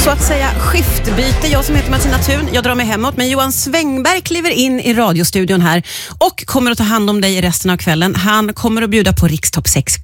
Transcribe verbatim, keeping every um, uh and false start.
Så att säga skiftbyte. Jag som heter Martina Thun, jag drar mig hemåt. Men Johan Svängberg kliver in i radiostudion här och kommer att ta hand om dig i resten av kvällen. Han kommer att bjuda på Rikstopp sex